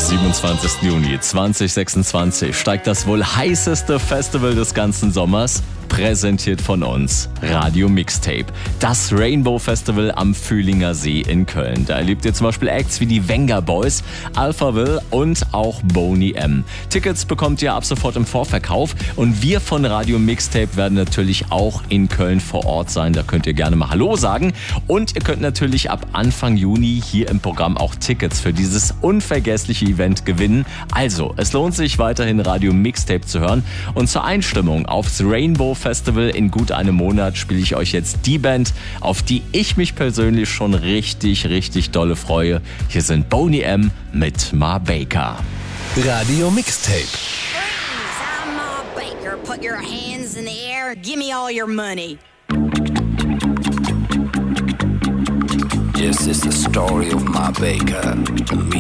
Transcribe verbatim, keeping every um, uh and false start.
siebenundzwanzigsten Juni zweitausendsechsundzwanzig steigt das wohl heißeste Festival des ganzen Sommers, präsentiert von uns, Radio Mixtape. Das Rainbow Festival am Fühlinger See in Köln. Da erlebt ihr zum Beispiel Acts wie die Venga Boys, Alphaville und auch Boney M. Tickets bekommt ihr ab sofort im Vorverkauf und wir von Radio Mixtape werden natürlich auch in Köln vor Ort sein. Da könnt ihr gerne mal Hallo sagen und ihr könnt natürlich ab Anfang Juni hier im Programm auch Tickets für dieses unvergessliche Event gewinnen. Also, es lohnt sich weiterhin Radio Mixtape zu hören und zur Einstimmung aufs Rainbow Festival in gut einem Monat spiele ich euch jetzt die Band, auf die ich mich persönlich schon richtig, richtig dolle freue. Hier sind Boney M mit Ma Baker. Radio Mixtape. Freeze, I'm Ma Baker. Put your hands in the air. Give me all your money. This is the story of Ma Baker.